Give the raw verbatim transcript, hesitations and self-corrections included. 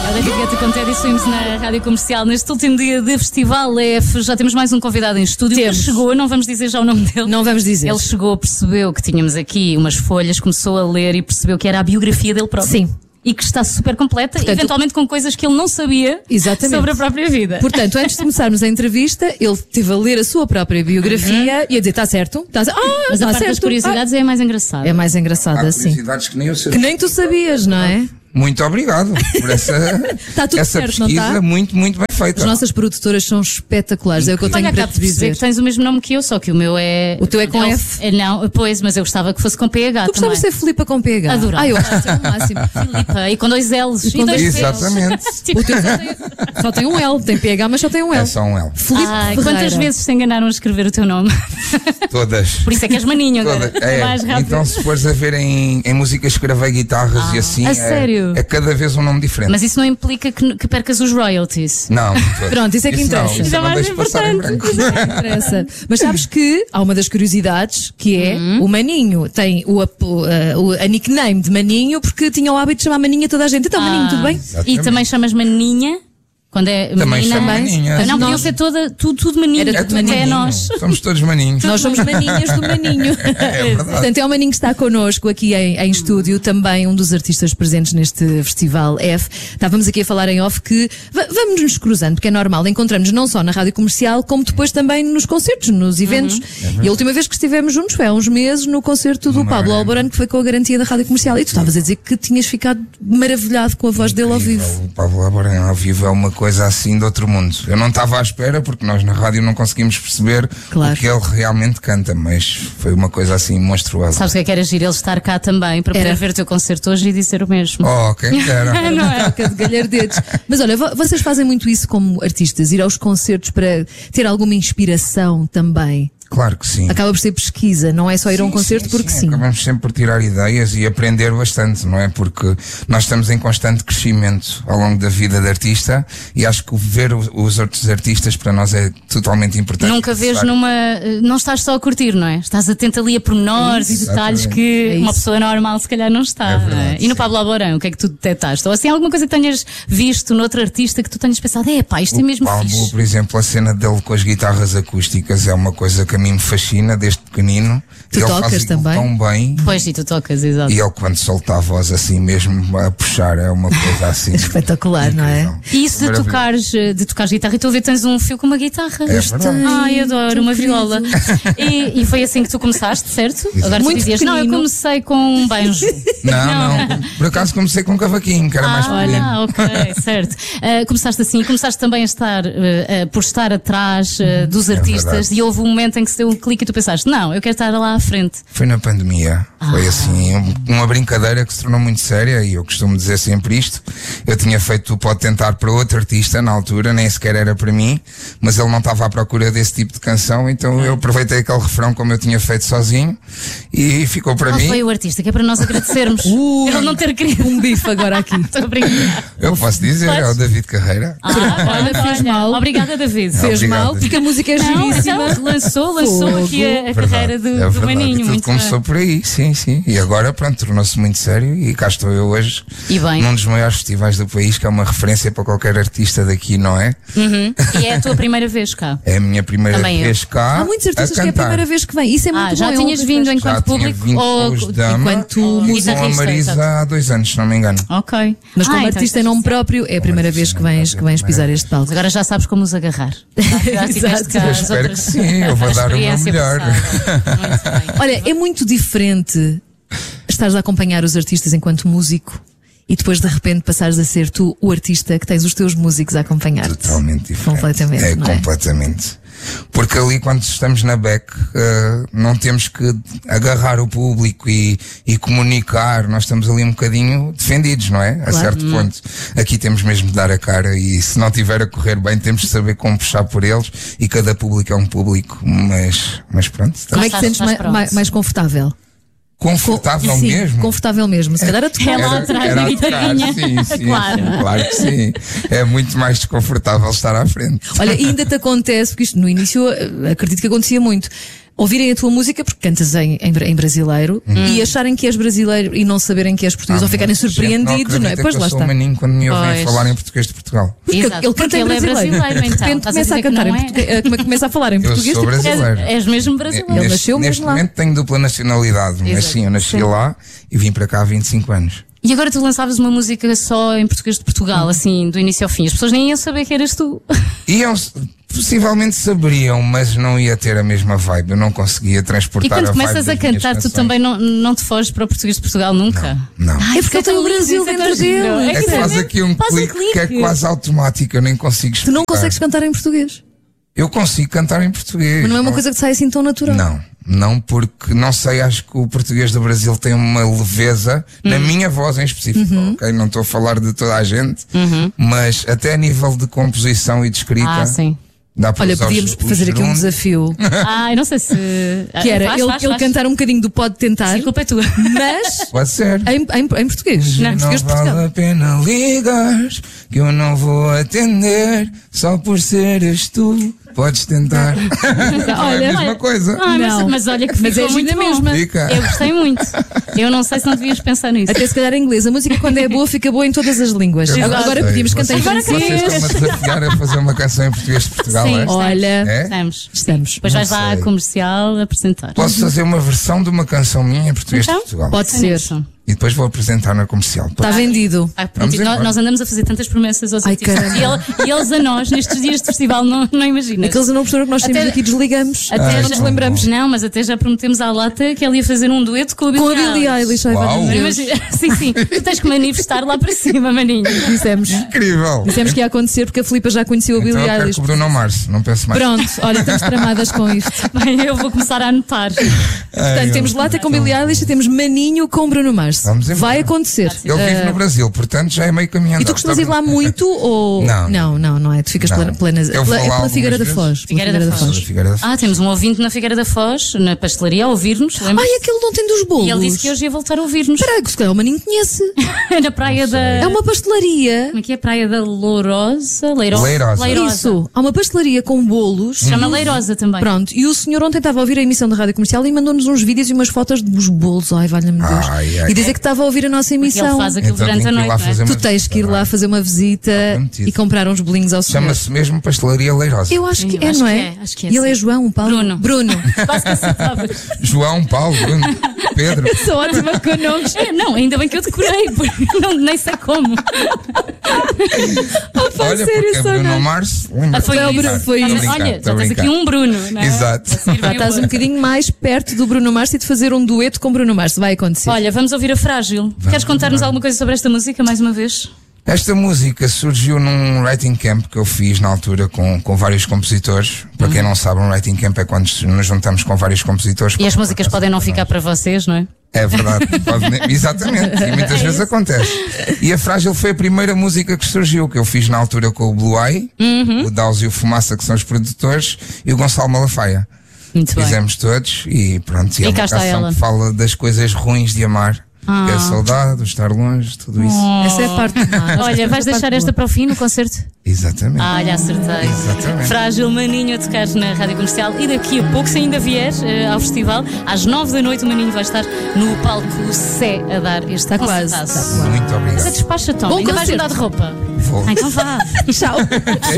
David Guetta com Teddy Swims na Rádio Comercial. Neste último dia de Festival F, já temos mais um convidado em estúdio. Temos. Ele chegou, não vamos dizer já o nome dele. Não vamos dizer. Ele chegou, percebeu que tínhamos aqui umas folhas, começou a ler e percebeu que era a biografia dele próprio. Sim. E que está super completa, portanto, eventualmente com coisas que ele não sabia. Exatamente. Sobre a própria vida. Portanto, antes de começarmos a entrevista, ele teve a ler a sua própria biografia uhum. e a dizer, está certo? Tá certo. Ah, Mas tá a parte certo. das curiosidades ah. é mais engraçada. É mais engraçada, Há sim. curiosidades que nem eu sabia. Que nem tu sabias, não é? Muito obrigado por essa, tá tudo essa certo, pesquisa não tá? muito, muito bem feita. As nossas produtoras são espetaculares, é o que eu tenho Olha, para te dizer. Que tens o mesmo nome que eu, só que o meu é... O teu é com é, F? É, não, pois, mas eu gostava que fosse com P H. Tu gostavas de ser Filipa com P H? Adorava. Ah, eu acho que é o máximo. Filipa, e com dois L's. E com dois Exatamente. O teu só tem, só tem um L, tem P H, mas só tem um L. É só um L. Filipe Ai, Ferreira. quantas vezes se enganaram a escrever o teu nome? Todas. Por isso é que és maninho agora. Todas. É, mais rápido. então se fores a ver em, em música escrever guitarras ah, e assim, a é, sério? é cada vez um nome diferente. Mas isso não implica que, que percas os royalties. Não. Pronto, isso é que interessa. Não, isso Isso é não mais deixo passar em branco. Isso é que interessa. Mas sabes que há uma das curiosidades que é Uhum. o Maninho tem o, o, a nickname de Maninho porque tinha o hábito de chamar Maninho a toda a gente. Então, Ah. Maninho, tudo bem? Exatamente. E também chamas maninha? Quando é Também menina, chamo maninha. Não, podiam Nós- ser toda, tudo, tudo maninho. Era É tudo tudo maninho. Até maninho. nós. Somos todos maninhos. Nós somos maninhas do Maninho. É verdade. Portanto, é o Maninho que está connosco aqui em, em estúdio, também um dos artistas presentes neste Festival F. Estávamos aqui a falar em off que va- vamos nos cruzando, porque é normal, encontramos não só na Rádio Comercial, como depois também nos concertos, nos eventos. Uhum. E a última vez que estivemos juntos foi há uns meses no concerto do Não Pablo é? Alborán, que foi com a garantia da Rádio Comercial. E tu estavas a dizer que tinhas ficado maravilhado com a voz dele ao vivo. O Pablo Alborán ao vivo é uma coisa assim de outro mundo. Eu não estava à espera porque nós na rádio não conseguimos perceber Claro. o que ele realmente canta, mas foi uma coisa assim monstruosa. Sabes o que é que era giro ele estar cá também para poder Era. ver o teu concerto hoje e dizer o mesmo. Oh, quem dera. Não é? Troca de galhardetes. Mas olha, vo- vocês fazem muito isso como artistas, ir aos concertos para ter alguma inspiração também. Claro que sim. Acaba por ser pesquisa, não é só ir a um Sim, concerto sim, porque sim. Acabamos sempre por tirar ideias e aprender bastante, não é? Porque nós estamos em constante crescimento ao longo da vida de artista e acho que ver o- os outros artistas para nós é totalmente importante. Nunca vês Necessário. numa. Não estás só a curtir, não é? Estás atento ali a pormenores e detalhes Exatamente. que É uma isso. pessoa normal se calhar não está. É não é? verdade, E no sim. Pablo Alborán, o que é que tu detectaste? Ou assim, alguma coisa que tenhas visto noutro artista que tu tenhas pensado, é pá, isto é mesmo Pablo, fixe. por exemplo, a cena dele com as guitarras acústicas é uma coisa que a mim me fascina desde pequenino. Tu ele tocas faz aquilo também? tão bem. Pois, e tu tocas, exato. E ele quando solta a voz assim mesmo a puxar é uma coisa assim. Espetacular, não é? incrível. E isso de Maravilhoso. tocares, eh, de tocares guitarra, e estou a ver que tens um fio com uma guitarra. É verdade. Ai, adoro, tão uma querido. viola. E, e foi assim que tu começaste, certo? Agora tu Muito dizias, não, eu pequenino. comecei com um banjo. Não, não, por acaso comecei com um cavaquinho, que era mais Ah, pequeno. olha, ok, certo. Uh, começaste assim, começaste também a estar, uh, uh, por estar atrás uh, dos artistas, verdade. e houve um momento em que se deu um clique e tu pensaste, não, eu quero estar lá à frente. Foi na pandemia. Foi Ah. assim, um- uma brincadeira que se tornou muito séria e eu costumo dizer sempre isto. Eu tinha feito o Pode Tentar para outro artista na altura, nem sequer era para mim, mas ele não estava à procura desse tipo de canção, então eu aproveitei aquele refrão como eu tinha feito sozinho e ficou para Qual mim. foi o artista? Que é para nós agradecermos. Ui. Ele não ter querido. Um bife agora aqui. Estou a brincar. Eu posso dizer, é o David Carreira. Ah, Olha, fez mal. Obrigada, David. Não. Fez Obrigado. mal, porque a música é Não, giríssima. então, lançou, lançou Fogo. aqui a, a Verdade, carreira do, é do verdade. Maninho. Tudo Muito começou bem. por aí, sim, sim. E agora, pronto, tornou-se muito sério e cá estou eu hoje E bem. num dos maiores festivais do país, que é uma referência para qualquer artista daqui, não é? Uhum. E é a tua primeira vez cá. É a minha primeira Também eu. vez cá. Há muitos a artistas que é a cantar. primeira vez que vem. Isso é muito Ah, bom. já é tinhas um- vindo Já enquanto tinha público vindo ou com os Dama enquanto e com a guitarrista, Marisa exato. há dois anos, se não me engano. Ok. Mas como Ah, então artista em isto é nome especial. próprio, é a primeira vez que vens, que vens pisar este palco. Agora já sabes como os agarrar. Já tiveste Exato. cá Eu as espero outras- que sim, eu vou a dar o meu experiência melhor. passada. Muito bem. Olha, é muito diferente estares a acompanhar os artistas enquanto músico e depois de repente passares a ser tu o artista que tens os teus músicos a acompanhar-te. Totalmente diferente. Completamente, É não é? completamente. Porque ali quando estamos na back eh, não temos que agarrar o público e, e comunicar, nós estamos ali um bocadinho defendidos, não é? A certo ponto. Aqui temos mesmo de dar a cara e se não tiver a correr bem temos de saber como puxar por eles e cada público é um público, mas, mas pronto. Está Como é que te Estás- sentes estás mais, pronto. mais, mais confortável? confortável Sim, mesmo. confortável mesmo. Se calhar a tocar. Ela Era- atrás era da a tocar, guitarrinha. sim, sim, Claro. sim, claro que sim. É muito mais desconfortável estar à frente. Olha, ainda te acontece, porque isto no início eh, acredito que acontecia muito. ouvirem a tua música porque cantas em, em, em brasileiro Hum. e acharem que és brasileiro e não saberem que és português Há ou ficarem muita gente surpreendidos, não não é? acredita Pois que lá eu sou está. maninho quando me ouvem Pois. falar em português de Portugal. Porque Exato, ele canta porque em ele é brasileiro. brasileiro, então. De repente Estás a começa a dizer que cantar em não é? português, eh, começa a falar em português. sou tipo, brasileiro. És, és mesmo brasileiro. Ele Neste, nasceu neste mesmo lá. momento tenho dupla nacionalidade, mas Exato. sim, eu nasci Sim. lá e vim para cá há vinte e cinco anos. E agora tu lançavas uma música só em português de Portugal, assim, do início ao fim. As pessoas nem iam saber que eras tu. Iam, possivelmente saberiam, mas não ia ter a mesma vibe. Eu não conseguia transportar E quando a vibe começas a das minhas cantar, tu canções. também não, não te foges para o português de Portugal nunca? Não. É porque ele tem o Brasil Isso é dentro tão giro. dele. É É que que faz mesmo- aqui um faz um clique que é clique. quase automático, eu nem consigo Tu não explicar. consegues cantar em português. Eu consigo cantar em português. Mas não é uma coisa que sai assim tão natural. Não, não, porque não sei, acho que o português do Brasil tem uma leveza, Hum. na minha voz em específico, Uhum. ok? Não estou a falar de toda a gente, mas até a nível de composição e de escrita, Ah, sim. dá para Olha, usar podíamos os- os fazer aqui um gerúndios. desafio. Ah, eu não sei se. Que era Faz, ele, faz, ele faz. cantar um bocadinho do Pode Tentar, Sim, a culpa é tua. mas Pode ser. em, em, em português. Não. Em Não português de vale Portugal. a pena ligar, que eu não vou atender, só por seres tu. Podes tentar. Não é a Olha, mesma olha. coisa. Ah, mas, Não. mas olha que Mas ficou é muito giro na bom. mesma. Fica. Eu gostei muito. Eu não sei se não devias pensar nisso. Até se calhar em inglês. A música, quando é boa, fica boa em todas as línguas. Eu Agora, sei. agora podíamos cantar em Vocês- francês. Vocês estão-me a desafiar a fazer uma canção em português de Portugal, Sim, é? estamos. Olha, É? Estamos. Estamos. Depois vais Não lá à sei. comercial apresentar. Posso fazer uma versão de uma canção minha em português Então? de Portugal. Pode Sim, ser. isso. E depois vou apresentar na comercial. Está vendido. Ah, pronto, Vamos e nós, embora. nós andamos a fazer tantas promessas aos Ai, artistas caramba. e, ele- e eles a nós, nestes dias de festival, não, não imaginas. Aqueles não perceberam que nós temos Até- aqui, desligamos. Até Ah, não já nos lembramos. Não, mas até já prometemos à Lata que ela ia fazer um dueto com a Billie Com a Billie Eilish. Ai, Uau. valha-me Não Deus. imagina- Sim, sim. Tu tens que manifestar lá para cima, maninho. Dissemos. Incrível! Dissemos que ia acontecer porque a Filipa já conheceu a Então Billie eu quero Eilish. que o Bruno Mars, não penso mais. Pronto, olha, estamos tramadas com isto. Bem, eu vou começar a anotar. Portanto, temos Lata com Billie Eilish e temos Maninho com Bruno Mars. Vamos embora. Vai acontecer. Ele vive no Brasil, portanto já é meio caminho E andado. tu costumas Tá ir lá bem? muito ou. Não. não, não, não é? Tu ficas Não. plena, plena, Eu vou pela, lá é pela algumas Figueira da vezes. Foz. pela Figueira da Foz. Figueira da Foz. Ah, temos um ouvinte na Figueira da Foz, na pastelaria, a ouvir-nos. lembra-se? Ai, aquele não tem dos bolos. E ele disse que hoje ia voltar a ouvir-nos. Espera aí, que se calhar o Maninho conhece. Na praia da. É uma pastelaria. Como é que é? Praia da Lourosa? Leiro... Leirosa. Isso. Há uma pastelaria com bolos. Se chama Leirosa também. Pronto, e o senhor ontem estava a ouvir a emissão da Rádio Comercial e mandou-nos uns vídeos e umas fotos dos bolos. Ai, valha-me Deus. Ai, ai. E dizer que estava a ouvir a nossa Ele emissão. faz aquilo Então durante a tenho que ir noite. lá não é? fazer Tu uma tens que ir visita, lá fazer uma visita prometido. e comprar uns bolinhos ao senhor. Chama-se mesmo Pastelaria Leirosa. Eu acho que Eu é, acho não que é? é, acho que é, E ele sim. é João, Paulo. Bruno. Bruno. Quase que acertavas. João, Paulo, Bruno, Pedro. Sou ótima com nomes. É, não, ainda bem que eu decorei, porque não, nem sei como. Oh, pá, Olha, sério, porque é só Bruno não. Mars. Lembra? Ah, foi Foi o isso. Bruno, foi Tá, isso. mas Tô a brincar, olha, tô já a tens aqui brincar. um Bruno, não é? Exato. A seguir Pá, vem o estás um outro. bocadinho mais perto do Bruno Mars e de fazer um dueto com Bruno Mars. Vai acontecer. Olha, vamos ouvir a Frágil. Queres contar-nos alguma coisa sobre esta música, mais uma vez? Esta música surgiu num writing camp que eu fiz na altura com, com vários compositores. Para quem não sabe, um writing camp é quando nos juntamos com vários compositores. E as músicas podem não ficar para vocês, não é? É verdade, pode ne- exatamente, e muitas vezes acontece. E a Frágil foi a primeira música que surgiu, que eu fiz na altura com o Blue Eye, o Daus e o Fumaça, que são os produtores, e o Gonçalo Malafaia. Muito bem. Fizemos todos e pronto, e é E uma cá está canção ela. que fala das coisas ruins de amar, que é a saudade, o estar longe, tudo isso. Essa é a parte má. Olha, vais deixar esta para o fim no concerto? Exatamente. Ah, olha, acertei. Exatamente. Frágil Maninho a tocar na Rádio Comercial e daqui a pouco, se ainda vier eh, ao festival, às nove da noite o Maninho vai estar no palco Sé a dar este Está quase, concertaço. está quase. Muito obrigado. Despacha, Tom. Bom Ainda vais concerto. mudar de roupa? Vou. Ah, então vá. Tchau.